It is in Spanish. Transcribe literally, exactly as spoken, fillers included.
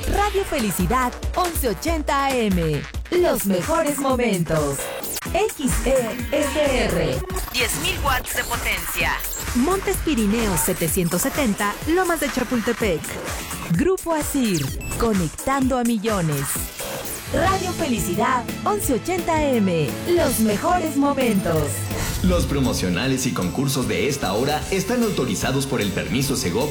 Radio Felicidad once ochenta A M. Los mejores momentos. X E S R. diez mil watts de potencia. Montes Pirineos setecientos setenta, Lomas de Chapultepec. Grupo Asir, conectando a millones. Radio Felicidad once ochenta A M. Los mejores momentos. Los promocionales y concursos de esta hora están autorizados por el permiso Segov